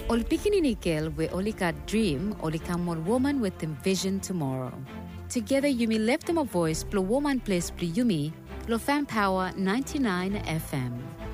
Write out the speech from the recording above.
Ol pikininikil we olika dream olika more woman with a vision tomorrow. Together you may lift them a voice, blow woman place, blow yumi, lo fan power 99 FM.